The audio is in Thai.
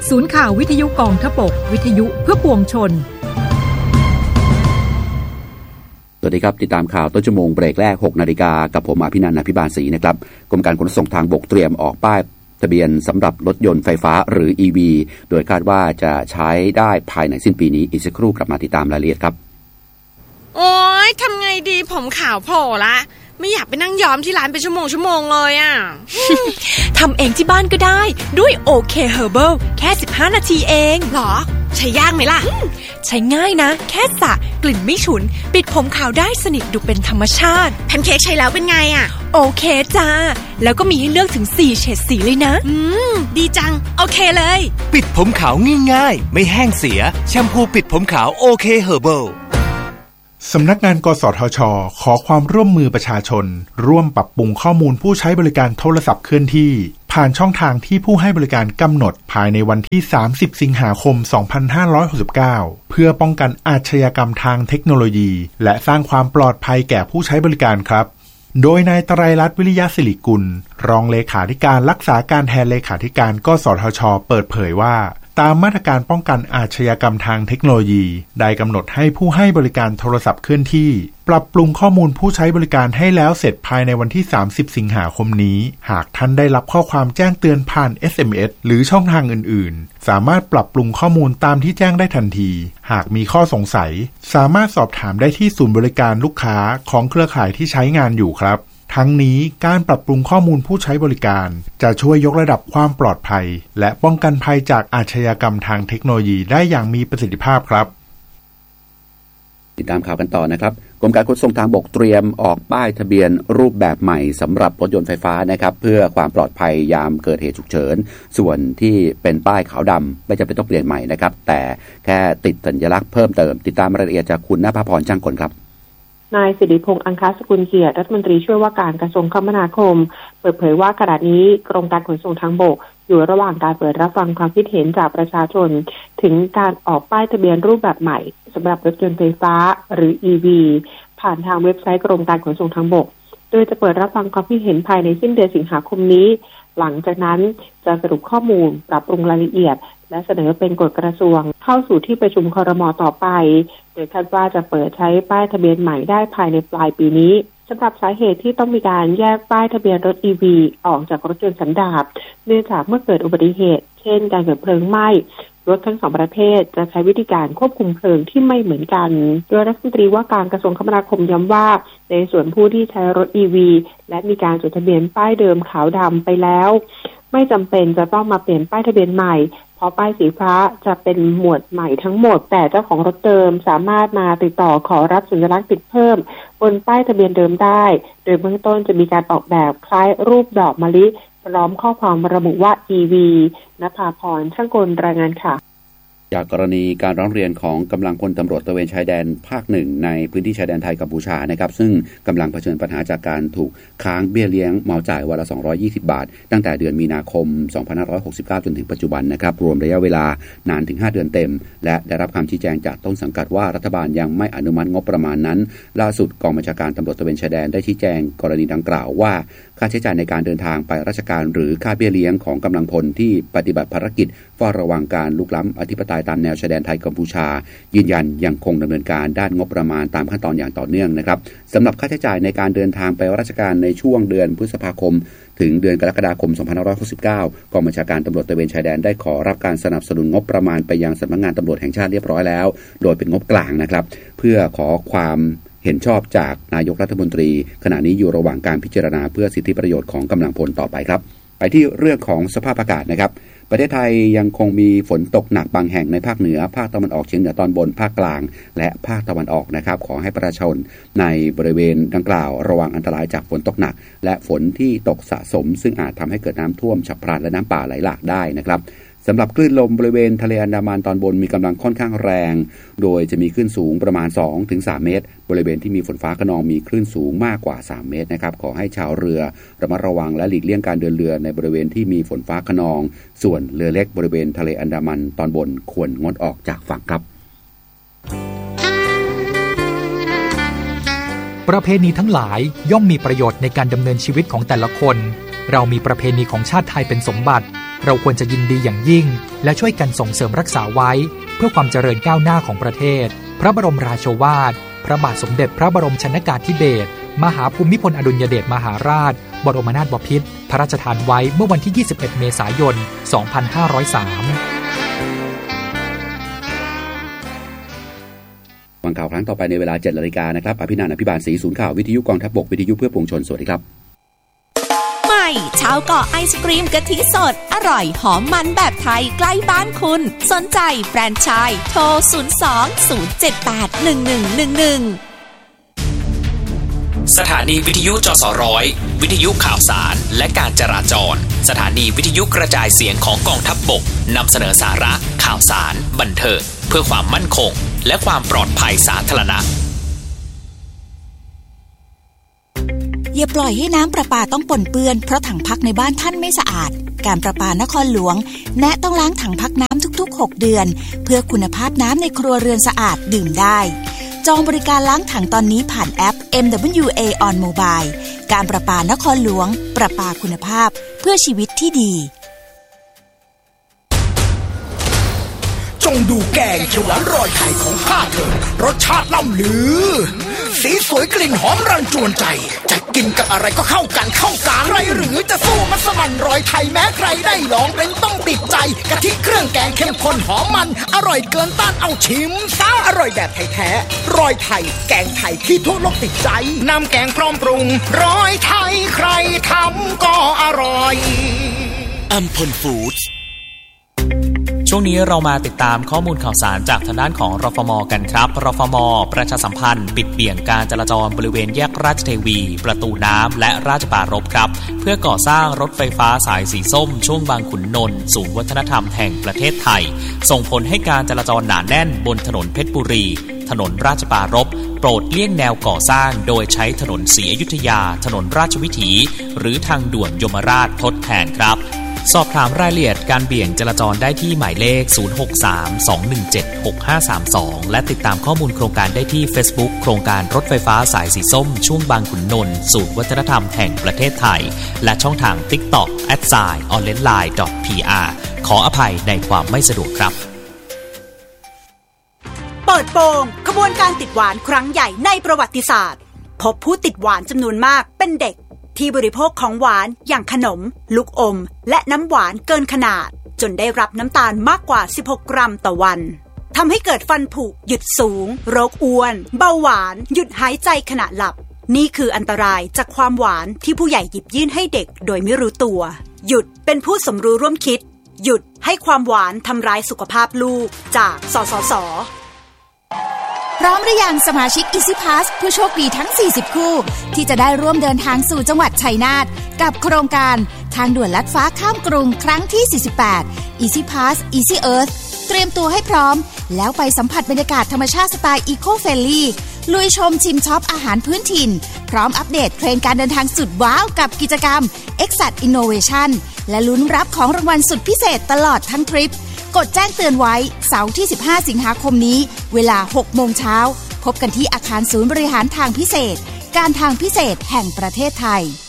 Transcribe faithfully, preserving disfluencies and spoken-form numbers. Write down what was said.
ศูนย์ข่าววิทยุกองทพบกวิทยุเพื่อปวงชนสวัสดีครับติดตามข่าวต้นชั่วโมงเบรกแรก หกนาฬิกากับผมอภินันท์ อภิบาลศรีนะครับกรมการขนส่งทางบกเตรียมออกป้ายทะเบียนสำหรับรถยนต์ไฟฟ้าหรือ อี วี โดยคาดว่าจะใช้ได้ภายในสิ้นปีนี้อีกสักครู่กลับมาติดตามรายละเอียดครับโอ๊ยทำไงดีผมขาวโผล่ละไม่อยากไปนั่งย้อมที่ร้านเป็นชั่วโมงชั่วโมงเลยอ่ะทำเองที่บ้านก็ได้ด้วย โอ เค Herbal แค่สิบห้านาทีเองหรอใช้ยากไหมล่ะใช้ง่ายนะแค่สระกลิ่นไม่ฉุนปิดผมขาวได้สนิทดูเป็นธรรมชาติแพนเค้กใช้แล้วเป็นไงอ่ะโอเคจ้าแล้วก็มีให้เลือกถึงสี่เฉดสีเลยนะอืมดีจังโอเคเลยปิดผมขาวง่ายๆไม่แห้งเสียแชมพูปิดผมขาวโอเค Herbal สำนักงานกสทช.ขอความร่วมมือประชาชนร่วมปรับปรุงข้อมูลผู้ใช้บริการโทรศัพท์เคลื่อนที่ผ่านช่องทางที่ผู้ให้บริการกำหนดภายในวันที่สามสิบสิงหาคมสองพันห้าร้อยหกสิบเก้าเพื่อป้องกันอาชญากรรมทางเทคโนโลยีและสร้างความปลอดภัยแก่ผู้ใช้บริการครับโดยนายไตรรัตน์วิริยะศิริกุลรองเลขาธิการรักษาการแทนเลขาธิการกสทช.เปิดเผยว่าตามมาตรการป้องกันอาชญากรรมทางเทคโนโลยีได้กำหนดให้ผู้ให้บริการโทรศัพท์เคลื่อนที่ปรับปรุงข้อมูลผู้ใช้บริการให้แล้วเสร็จภายในวันที่สามสิบสิงหาคมนี้หากท่านได้รับข้อความแจ้งเตือนผ่าน เอส เอ็ม เอส หรือช่องทางอื่นๆสามารถปรับปรุงข้อมูลตามที่แจ้งได้ทันทีหากมีข้อสงสัยสามารถสอบถามได้ที่ศูนย์บริการลูกค้าของเครือข่ายที่ใช้งานอยู่ครับทั้งนี้การปรับปรุงข้อมูลผู้ใช้บริการจะช่วยยกระดับความปลอดภัยและป้องกันภัยจากอาชญากรรมทางเทคโนโลยีได้อย่างมีประสิทธิภาพครับติดตามข่าวกันต่อนะครับกรมการขนส่งทางบกเตรียมออกป้ายทะเบียนรูปแบบใหม่สำหรับรถยนต์ไฟฟ้านะครับเพื่อความปลอดภัยยามเกิดเหตุฉุกเฉินส่วนที่เป็นป้ายขาวดำไม่จำเป็นต้องเปลี่ยนใหม่นะครับแต่แค่ติดสัญลักษณ์เพิ่มเติมติดตามรายละเอียดจากคุณณภพรช่างกลครับนายสิริพงษ์อังคสกุลเกียรติรัฐมนตรีช่วยว่าการกระทรวงคมนาคมเปิดเผยว่าขณะนี้กรมการขนส่งทางบกอยู่ระหว่างการเปิดรับฟังความคิดเห็นจากประชาชนถึงการออกป้ายทะเบียนรูปแบบใหม่สำหรับรถยนต์ไฟฟ้าหรือ อี วี ผ่านทางเว็บไซต์กรมการขนส่งทางบกโดยจะเปิดรับฟังความคิดเห็นภายในสิ้นเดือนสิงหาคมนี้หลังจากนั้นจะสรุปข้อมูลปรับปรุงรายละเอียดและเสนอเป็นกฎกระทรวงเข้าสู่ที่ประชุมครม.ต่อไปโดยคาดว่าจะเปิดใช้ป้ายทะเบียนใหม่ได้ภายในปลายปีนี้สำหรับสาเหตุที่ต้องมีการแยกป้ายทะเบียนรถ อี วี ออกจากรถยนต์สันดาปเนื่องจากเมื่อเกิดอุบัติเหตุเช่นการเกิดเพลิงไหม้รถทั้งสองประเภทจะใช้วิธีการควบคุมเพลิงที่ไม่เหมือนกันโดยรัฐมนตรีว่าการกระทรวงคมนาคมย้ำว่าในส่วนผู้ที่ใช้รถ อี วี และมีการจดทะเบียนป้ายเดิมขาวดำไปแล้วไม่จำเป็นจะต้องมาเปลี่ยนป้ายทะเบียนใหม่เพราะป้ายสีฟ้าจะเป็นหมวดใหม่ทั้งหมดแต่เจ้าของรถเดิมสามารถมาติดต่อขอรับสัญลักษณ์ติดเพิ่มบนป้ายทะเบียนเดิมได้โดยเบื้องต้นจะมีการออกแบบคล้ายรูปดอกมะลิพร้อมข้อความระบุว่า อี วี ณภาพรช่างกลรายงานค่ะจากกรณีการร้องเรียนของกำลังพลตำรวจตระเวนชายแดนภาคหนึ่งในพื้นที่ชายแดนไทยกัมพูชานะครับซึ่งกำลังเผชิญปัญหาจากการถูกค้างเบี้ยเลี้ยงเมาจ่ายวันละสองร้อยยี่สิบบาทตั้งแต่เดือนมีนาคมสองพันห้าร้อยหกสิบเก้าจนถึงปัจจุบันนะครับรวมระยะเวลานานถึงห้าเดือนเต็มและได้รับคำชี้แจงจากต้นสังกัดว่ารัฐบาลยังไม่อนุมัติงบประมาณนั้นล่าสุดกองบัญชาการตำรวจตระเวนชายแดนได้ชี้แจงกรณีดังกล่าวว่าค่าใช้จ่ายในการเดินทางไปราชการหรือค่าเบี้ยเลี้ยงของกำลังพลที่ปฏิบัติภารกิจเฝ้าระวังการลุกล้ำอธิปไตยตามแนวชายแดนไทยกัมพูชายืนยันยังคงดำเนินการด้านงบประมาณตามขั้นตอนอย่างต่อเนื่องนะครับสำหรับค่าใช้จ่ายในการเดินทางไปราชการในช่วงเดือนพฤษภาคมถึงเดือนกรกฎาคมสองพันห้าร้อยหกสิบเก้ากองบัญชาการตำรวจตระเวนชายแดนได้ขอรับการสนับสนุนงบประมาณไปยังสำนักงานตำรวจแห่งชาติเรียบร้อยแล้วโดยเป็นงบกลางนะครับเพื่อขอความเห็นชอบจากนายกรัฐมนตรีขณะนี้อยู่ระหว่างการพิจารณาเพื่อสิทธิประโยชน์ของกำลังพลต่อไปครับไปที่เรื่องของสภาพอากาศนะครับประเทศไทยยังคงมีฝนตกหนักบางแห่งในภาคเหนือภาคตะวันออกเฉียงเหนือตอนบนภาคกลางและภาคตะวันออกนะครับขอให้ประชาชนในบริเวณดังกล่าวระวังอันตรายจากฝนตกหนักและฝนที่ตกสะสมซึ่งอาจทำให้เกิดน้ำท่วมฉับพลันและน้ำป่าไหลหลากได้นะครับสำหรับคลื่นลมบริเวณทะเลอันดามันตอนบนมีกำลังค่อนข้างแรงโดยจะมีคลื่นสูงประมาณ สองถึงสาม เมตรบริเวณที่มีฝนฟ้าคะนองมีคลื่นสูงมากกว่าสามเมตรนะครับขอให้ชาวเรือระมัดระวังและหลีกเลี่ยงการเดินเรือในบริเวณที่มีฝนฟ้าคะนองส่วนเรือเล็กบริเวณทะเลอันดามันตอนบนควรงดออกจากฝั่งครับประเพณีทั้งหลายย่อมมีประโยชน์ในการดำเนินชีวิตของแต่ละคนเรามีประเพณีของชาติไทยเป็นสมบัติเราควรจะยินดีอย่างยิ่งและช่วยกันส่งเสริมรักษาไว้เพื่อความเจริญก้าวหน้าของประเทศพระบรมราโชวาทพระบาทสมเด็จพระบรมชนกาธิเบศรมหาภูมิพลอดุลยเดชมหาราชบรมนาถบพิตรพระราชทานไว้เมื่อวันที่ยี่สิบเอ็ดเมษายนสองพันห้าร้อยสามฟังข่าวครั้งต่อไปในเวลา เจ็ดนาฬิกานะครับอภินันท์อภิบาลศรีศูนย์ข่าววิทยุกองทัพบกวิทยุเพื่อปวงชนสวัสดีครับใหม่ชาวเกาะไอศกรีมกะทิสดอร่อยหอมมันแบบไทยใกล้บ้านคุณสนใจแฟรนไชส์โทรศูนย์ สอง ศูนย์ เจ็ด แปด หนึ่ง หนึ่ง หนึ่ง หนึ่งสถานีวิทยุจสร้อยวิทยุข่าวสารและการจราจรสถานีวิทยุกระจายเสียงของกองทัพบกนำเสนอสาระข่าวสารบันเทิงเพื่อความมั่นคงและความปลอดภัยสาธารณะอย่าปล่อยให้น้ำประปาต้องปนเปื้อนเพราะถังพักในบ้านท่านไม่สะอาดการประปานครหลวงแนะต้องล้างถังพักน้ำทุกๆหกเดือนเพื่อคุณภาพน้ำในครัวเรือนสะอาดดื่มได้จองบริการล้างถังตอนนี้ผ่านแอป เอ็ม ดับเบิลยู เอ on Mobile การประปานครหลวงประปาคุณภาพเพื่อชีวิตที่ดีจงดูแกงเขียวหวานรอยไทยของข้าเถิดรสชาติล้ำลือสีสวยกลิ่นหอมรันจวนใจจะกินกับอะไรก็เข้ากันเข้ากันไรหรือจะสู้มัสมั่นรอยไทยแม้ใครได้ลองเป็นต้องติดใจกะทิเครื่องแกงเข้มข้นหอมมันอร่อยเกินต้านเอาชิมซะอร่อยแบบไทยแท้รอยไทยแกงไทยที่ทั่วโลกติดใจน้ำแกงพร้อมปรุงรอยไทยใครทำก็อร่อยอัมพลฟู้ดช่วงนี้เรามาติดตามข้อมูลข่าวสารจากทางด้านของรฟม.กันครับรฟม.ประชาสัมพันธ์ปิดเบี่ยงการจราจรบริเวณแยกราชเทวีประตูน้ำและราชปรารภครับเพื่อก่อสร้างรถไฟฟ้าสายสีส้มช่วงบางขุนนนท์ศูนย์วัฒนธรรมแห่งประเทศไทยส่งผลให้การจราจรหนาแน่นบนถนนเพชรบุรีถนนราชปรารภโปรดเลี่ยงแนวก่อสร้างโดยใช้ถนนศรีอยุธยาถนนราชวิถีหรือทางด่วนยมราชทดแทนครับสอบถามรายละเอียดการเบี่ยงจราจรได้ที่หมายเลขศูนย์ หก สาม สอง หนึ่ง เจ็ด หก ห้า สาม สองและติดตามข้อมูลโครงการได้ที่ Facebook โครงการรถไฟฟ้าสายสีส้มช่วงบางขุนนนท์ศูนย์วัฒนธรรมแห่งประเทศไทยและช่องทาง TikTok แอท ไซน์ ออนไลน์ไลน์ ดอท พี อาร์ ขออภัยในความไม่สะดวกครับเปิดโปงขบวนการติดหวานครั้งใหญ่ในประวัติศาสตร์พบผู้ติดหวานจำนวนมากเป็นเด็กที่บริโภคของหวานอย่างขนมลูกอมและน้ำหวานเกินขนาดจนได้รับน้ำตาลมากกว่าสิบหกกรัมต่อวันทำให้เกิดฟันผุหยุดสูงโรคอ้วนเบาหวานหยุดหายใจขณะหลับนี่คืออันตรายจากความหวานที่ผู้ใหญ่หยิบยื่นให้เด็กโดยไม่รู้ตัวหยุดเป็นผู้สมรู้ร่วมคิดหยุดให้ความหวานทำร้ายสุขภาพลูกจากสสส. พร้อมหรือยังสมาชิก Easy Pass ผู้โชคดีทั้งสี่สิบคู่ที่จะได้ร่วมเดินทางสู่จังหวัดชัยนาทกับโครงการทางด่วนลัดฟ้าข้ามกรุงครั้งที่สี่สิบแปด Easy Pass Easy Earth เตรียมตัวให้พร้อมแล้วไปสัมผัสบรรยากาศธรรมชาติสไตล์ Eco Friendly ลุยชมชิมช็อปอาหารพื้นถิ่นพร้อมอัปเดตเทรนด์การเดินทางสุดว้าวกับกิจกรรม Exact Innovation และลุ้นรับของรางวัลสุดพิเศษตลอดทั้งทริปกดแจ้งเตือนไว้เสาร์ที่สิบห้าสิงหาคมนี้เวลา หกโมงเช้าพบกันที่อาคารศูนย์บริหารทางพิเศษการทางพิเศษแห่งประเทศไทย